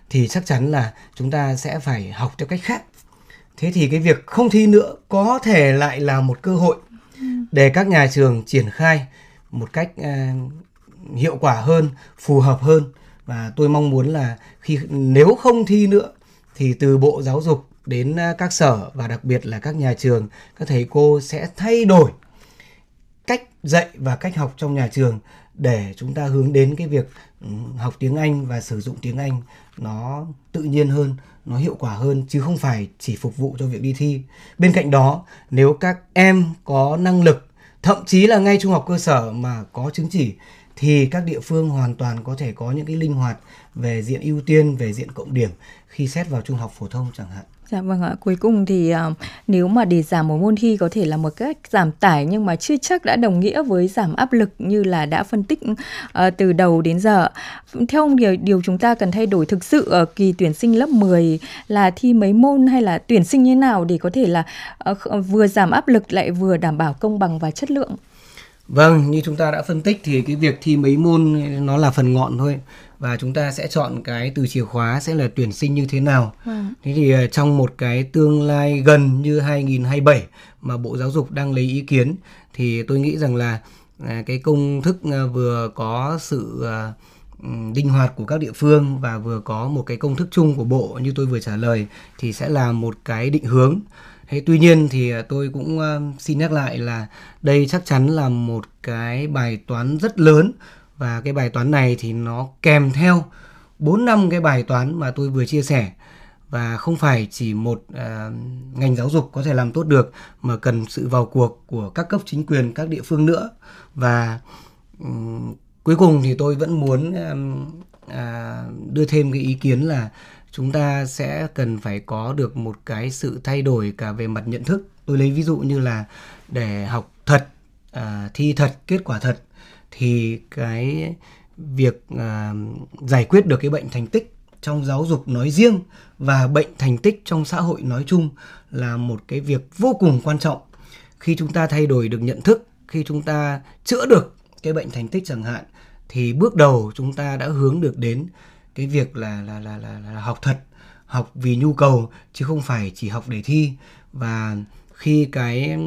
thì chắc chắn là chúng ta sẽ phải học theo cách khác. Thế thì cái việc không thi nữa có thể lại là một cơ hội để các nhà trường triển khai một cách hiệu quả hơn, phù hợp hơn. Và tôi mong muốn là nếu không thi nữa thì từ Bộ Giáo dục đến các sở và đặc biệt là các nhà trường, các thầy cô sẽ thay đổi cách dạy và cách học trong nhà trường để chúng ta hướng đến cái việc học tiếng Anh và sử dụng tiếng Anh nó tự nhiên hơn, nó hiệu quả hơn, chứ không phải chỉ phục vụ cho việc đi thi. Bên cạnh đó, nếu các em có năng lực, thậm chí là ngay trung học cơ sở mà có chứng chỉ, thì các địa phương hoàn toàn có thể có những cái linh hoạt về diện ưu tiên, về diện cộng điểm khi xét vào trung học phổ thông chẳng hạn. Dạ vâng ạ. Cuối cùng thì nếu mà để giảm một môn thi có thể là một cách giảm tải, nhưng mà chưa chắc đã đồng nghĩa với giảm áp lực như là đã phân tích từ đầu đến giờ. Theo ông, điều chúng ta cần thay đổi thực sự ở kỳ tuyển sinh lớp 10 là thi mấy môn hay là tuyển sinh như nào để có thể là vừa giảm áp lực lại vừa đảm bảo công bằng và chất lượng? Vâng, như chúng ta đã phân tích thì cái việc thi mấy môn nó là phần ngọn thôi. Và chúng ta sẽ chọn cái từ chìa khóa sẽ là tuyển sinh như thế nào. Thế thì trong một cái tương lai gần như 2027 mà Bộ Giáo dục đang lấy ý kiến, thì tôi nghĩ rằng là cái công thức vừa có sự linh hoạt của các địa phương và vừa có một cái công thức chung của Bộ như tôi vừa trả lời thì sẽ là một cái định hướng. Tuy nhiên thì tôi cũng xin nhắc lại là đây chắc chắn là một cái bài toán rất lớn, và cái bài toán này thì nó kèm theo 4-5 cái bài toán mà tôi vừa chia sẻ, và không phải chỉ một ngành giáo dục có thể làm tốt được mà cần sự vào cuộc của các cấp chính quyền, các địa phương nữa. Và cuối cùng thì tôi vẫn muốn đưa thêm cái ý kiến là chúng ta sẽ cần phải có được một cái sự thay đổi cả về mặt nhận thức. Tôi lấy ví dụ như là để học thật, thi thật, kết quả thật, thì cái việc giải quyết được cái bệnh thành tích trong giáo dục nói riêng và bệnh thành tích trong xã hội nói chung là một cái việc vô cùng quan trọng. Khi chúng ta thay đổi được nhận thức, khi chúng ta chữa được cái bệnh thành tích chẳng hạn, thì bước đầu chúng ta đã hướng được đến cái việc là học thật, học vì nhu cầu chứ không phải chỉ học để thi. Và khi cái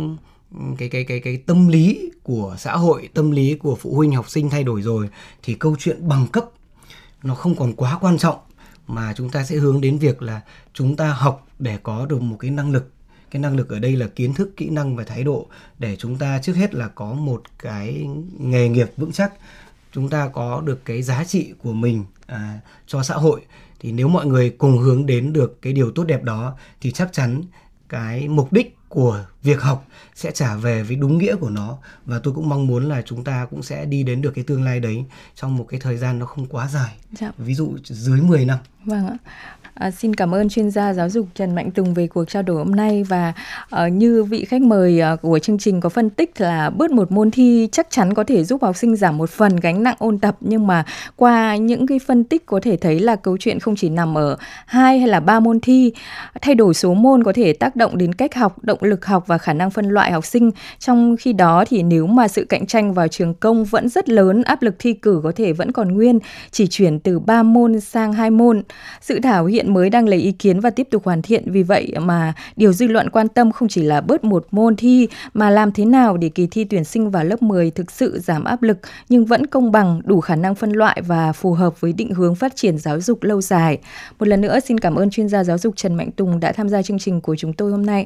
tâm lý của xã hội, tâm lý của phụ huynh học sinh thay đổi rồi thì câu chuyện bằng cấp nó không còn quá quan trọng, mà chúng ta sẽ hướng đến việc là chúng ta học để có được một cái năng lực. Cái năng lực ở đây là kiến thức, kỹ năng và thái độ, để chúng ta trước hết là có một cái nghề nghiệp vững chắc, chúng ta có được cái giá trị của mình cho xã hội. Thì nếu mọi người cùng hướng đến được cái điều tốt đẹp đó thì chắc chắn cái mục đích của việc học sẽ trả về với đúng nghĩa của nó. Và tôi cũng mong muốn là chúng ta cũng sẽ đi đến được cái tương lai đấy trong một cái thời gian nó không quá dài. Ví dụ dưới 10 năm. Vâng ạ. Xin cảm ơn chuyên gia giáo dục Trần Mạnh Tùng về cuộc trao đổi hôm nay. Và như vị khách mời của chương trình có phân tích là bớt một môn thi chắc chắn có thể giúp học sinh giảm một phần gánh nặng ôn tập. Nhưng mà qua những cái phân tích có thể thấy là câu chuyện không chỉ nằm ở 2 hay là 3 môn thi. Thay đổi số môn có thể tác động đến cách học, động lực học và khả năng phân loại học sinh. Trong khi đó thì nếu mà sự cạnh tranh vào trường công vẫn rất lớn, áp lực thi cử có thể vẫn còn nguyên, chỉ chuyển từ 3 môn sang 2 môn. Dự thảo hiện mới đang lấy ý kiến và tiếp tục hoàn thiện. Vì vậy mà điều dư luận quan tâm không chỉ là bớt một môn thi, mà làm thế nào để kỳ thi tuyển sinh vào lớp 10 thực sự giảm áp lực nhưng vẫn công bằng, đủ khả năng phân loại và phù hợp với định hướng phát triển giáo dục lâu dài. Một lần nữa xin cảm ơn chuyên gia giáo dục Trần Mạnh Tùng đã tham gia chương trình của chúng tôi hôm nay.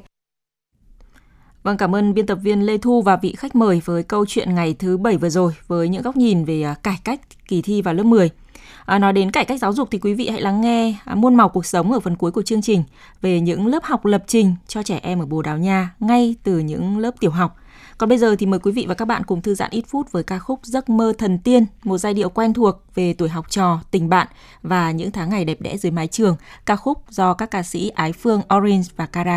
Vâng, cảm ơn biên tập viên Lê Thu và vị khách mời với câu chuyện ngày thứ 7 vừa rồi với những góc nhìn về cải cách kỳ thi vào lớp 10. Nói đến cải cách giáo dục thì quý vị hãy lắng nghe Muôn màu cuộc sống ở phần cuối của chương trình về những lớp học lập trình cho trẻ em ở Bồ Đào Nha ngay từ những lớp tiểu học. Còn bây giờ thì mời quý vị và các bạn cùng thư giãn ít phút với ca khúc Giấc mơ thần tiên, một giai điệu quen thuộc về tuổi học trò, tình bạn và những tháng ngày đẹp đẽ dưới mái trường. Ca khúc do các ca sĩ Ái Phương, Orange và Cara